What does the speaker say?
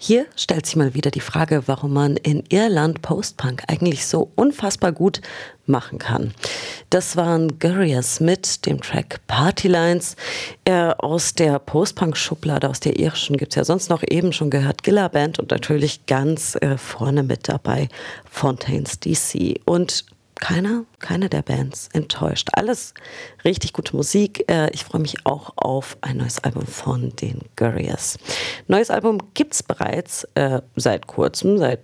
Hier stellt sich mal wieder die Frage, warum man in Irland Post-Punk eigentlich so unfassbar gut machen kann. Das waren Gurriers mit dem Track Partylines. Aus der Post-Punk-Schublade, aus der irischen, gibt es ja sonst noch eben schon gehört, Gilla Band und natürlich ganz vorne mit dabei Fontaines DC. Und keine der Bands enttäuscht. Alles richtig gute Musik. Ich freue mich auch auf ein neues Album von den Gurriers. Neues Album gibt's bereits seit kurzem, seit